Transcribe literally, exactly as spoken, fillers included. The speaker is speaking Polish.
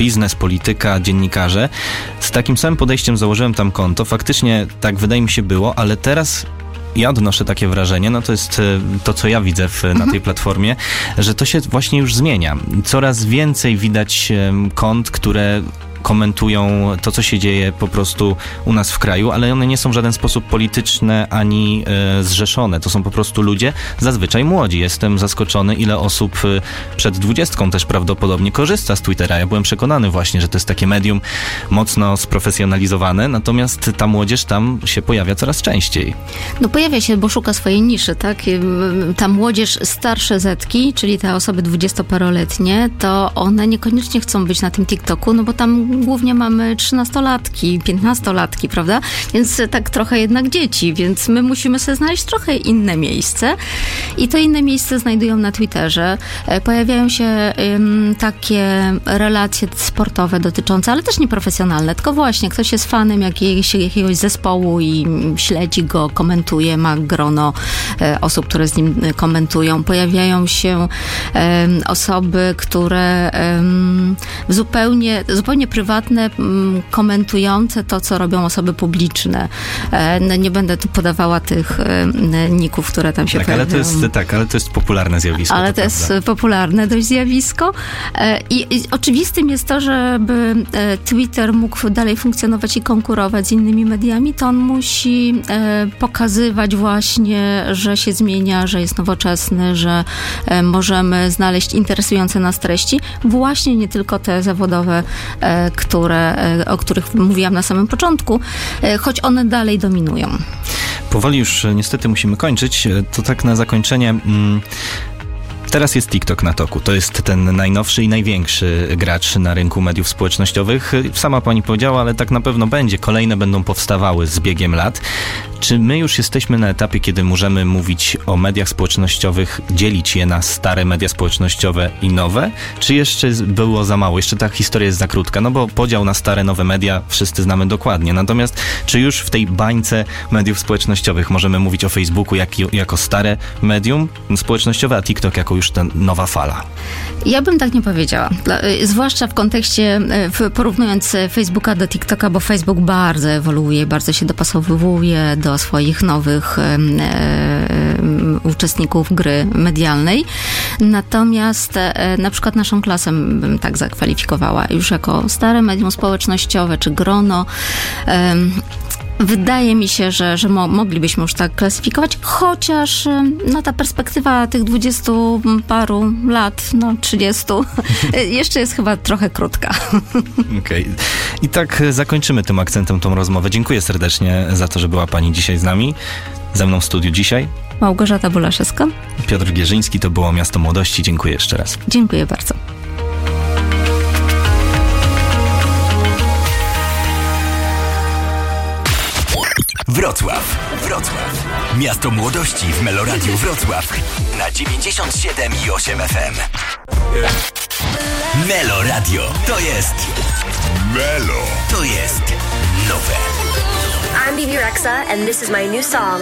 biznes, polityka, dziennikarze. Z takim samym podejściem założyłem tam konto. Faktycznie tak wydaje mi się było, ale teraz ja odnoszę takie wrażenie, no to jest to, co ja widzę w, na tej platformie, że to się właśnie już zmienia. Coraz więcej widać kont, które komentują to, co się dzieje po prostu u nas w kraju, ale one nie są w żaden sposób polityczne ani e, zrzeszone. To są po prostu ludzie, zazwyczaj młodzi. Jestem zaskoczony, ile osób e, przed dwudziestką też prawdopodobnie korzysta z Twittera. Ja byłem przekonany właśnie, że to jest takie medium mocno sprofesjonalizowane, natomiast ta młodzież tam się pojawia coraz częściej. No pojawia się, bo szuka swojej niszy, tak? Ta młodzież starsze zetki, czyli te osoby dwudziestoparoletnie, to one niekoniecznie chcą być na tym TikToku, no bo tam głównie mamy trzynastolatki, piętnastolatki, prawda? Więc tak trochę jednak dzieci, więc my musimy sobie znaleźć trochę inne miejsce i to inne miejsce znajdują na Twitterze. Pojawiają się um, takie relacje sportowe dotyczące, ale też nieprofesjonalne, tylko właśnie ktoś jest fanem jakiegoś, jakiegoś zespołu i śledzi go, komentuje, ma grono e, osób, które z nim komentują. Pojawiają się e, osoby, które e, zupełnie, zupełnie prywatne, komentujące to, co robią osoby publiczne. No, nie będę tu podawała tych ników, które tam się tak, pojawiają. Ale to jest, tak, ale to jest popularne zjawisko. Ale to, to jest popularne dość zjawisko. I, I oczywistym jest to, żeby Twitter mógł dalej funkcjonować i konkurować z innymi mediami, to on musi pokazywać właśnie, że się zmienia, że jest nowoczesny, że możemy znaleźć interesujące nas treści. Właśnie nie tylko te zawodowe, które, o których mówiłam na samym początku, choć one dalej dominują. Powoli już niestety musimy kończyć. To tak na zakończenie... Mm, Teraz jest TikTok na toku. To jest ten najnowszy i największy gracz na rynku mediów społecznościowych. Sama pani powiedziała, ale tak na pewno będzie. Kolejne będą powstawały z biegiem lat. Czy my już jesteśmy na etapie, kiedy możemy mówić o mediach społecznościowych, dzielić je na stare media społecznościowe i nowe? Czy jeszcze było za mało? Jeszcze ta historia jest za krótka, no bo podział na stare, nowe media wszyscy znamy dokładnie. Natomiast czy już w tej bańce mediów społecznościowych możemy mówić o Facebooku jak, jako stare medium społecznościowe, a TikTok jako już ta nowa fala? Ja bym tak nie powiedziała. Dla, zwłaszcza w kontekście, w, porównując Facebooka do TikToka, bo Facebook bardzo ewoluuje, bardzo się dopasowuje do swoich nowych e, e, uczestników gry medialnej. Natomiast e, na przykład naszą klasę bym tak zakwalifikowała już jako stare medium społecznościowe, czy grono. E, Wydaje mi się, że, że mo- moglibyśmy już tak klasyfikować, chociaż no, ta perspektywa tych dwudziestu paru lat, no trzydziestu, jeszcze jest chyba trochę krótka. Okej. Okay. I tak zakończymy tym akcentem tą rozmowę. Dziękuję serdecznie za to, że była pani dzisiaj z nami. Ze mną w studiu dzisiaj Małgorzata Bulaszewska. Piotr Gierzyński, to było Miasto Młodości. Dziękuję jeszcze raz. Dziękuję bardzo. Wrocław. Wrocław. Miasto Młodości w Meloradiu Wrocław na dziewięćdziesiąt siedem i osiem F M. Meloradio to jest Melo. To jest nowe. I'm Bibi Rexa and this is my new song